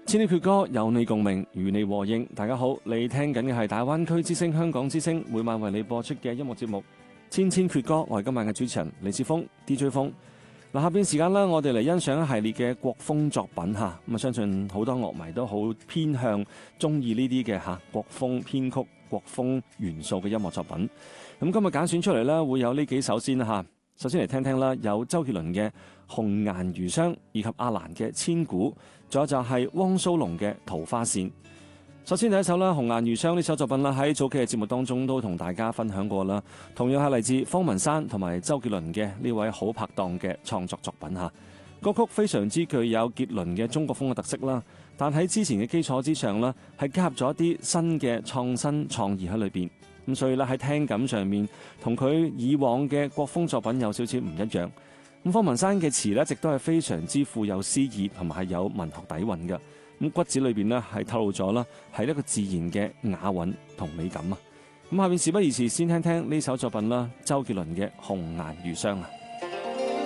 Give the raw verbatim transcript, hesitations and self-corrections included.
千禧闕歌有你共鳴，與你和應。大家好，你聽緊嘅係大灣區之聲香港之聲每晚為你播出嘅音樂節目《千千闕歌》。我係今晚嘅主持人李志峰 D J 峰。嗱，下邊時間啦，我哋嚟欣賞一系列嘅國風作品吓。咁啊，相信好多樂迷都好偏向中意呢啲嘅吓國風編曲、國風元素嘅音樂作品。咁今日揀選出嚟咧，會有呢幾首先啦吓。首先嚟聽聽啦，有周杰倫嘅《紅顏餘香》，以及阿蘭嘅《千古》，仲有就係汪蘇泷嘅《桃花扇》。首先第一首啦，《紅顏餘香》呢首作品啦，喺早期嘅節目當中都同大家分享過啦。同樣係嚟自方文山同埋周杰倫嘅呢位好拍檔嘅創作作品嚇。歌曲非常之具有傑倫嘅中國風嘅特色啦，但喺之前嘅基礎之上呢，係加入咗一啲新嘅創新創意喺裏邊。咁所以咧喺聽感上面，同佢以往嘅國風作品有少少唔一樣。咁方文山嘅詞咧，一直都係非常之富有詩意，同埋係有文學底蘊嘅。咁骨子裏邊呢，係透露咗啦，係一個自然嘅雅韻同美感啊。咁下面事不宜遲，先聽聽呢首作品啦，周杰倫嘅《紅顏餘香》啊。